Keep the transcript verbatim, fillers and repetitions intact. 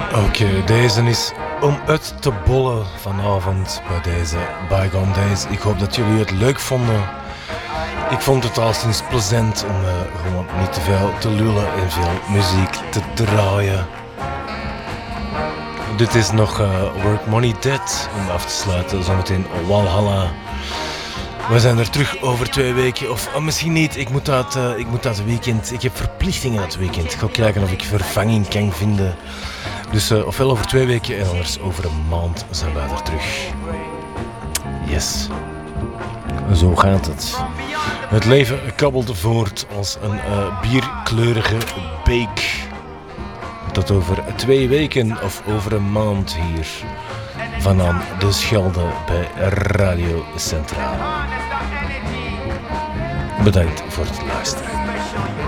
Oké, okay, deze is om uit te bollen vanavond bij deze Bygone Days. Ik hoop dat jullie het leuk vonden. Ik vond het alleszins plezant om uh, gewoon niet te veel te lullen en veel muziek te draaien. Dit is nog uh, Work Money Dead om af te sluiten. Zometeen Walhalla. We zijn er terug over twee weken. Of uh, misschien niet. Ik moet, dat, uh, ik moet dat weekend. Ik heb verplichtingen dat weekend. Ik ga kijken of ik vervanging kan vinden. Dus uh, ofwel over twee weken en anders over een maand zijn wij er terug. Yes. Zo gaat het. Het leven kabbelt voort als een uh, bierkleurige beek. Tot over twee weken of over een maand hier vanaan de Schelde bij Radio Centraal. Bedankt voor het luisteren.